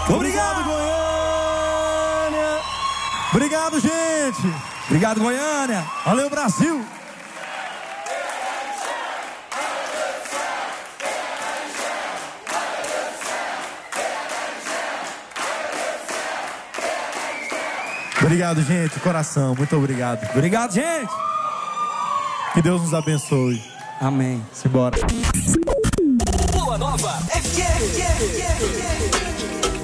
Obrigado, Goiânia. Obrigado, gente. Obrigado, Goiânia. Valeu, Brasil. Obrigado, gente, coração, muito obrigado. Obrigado, gente. Que Deus nos abençoe. Amém. Simbora. Boa Nova FM.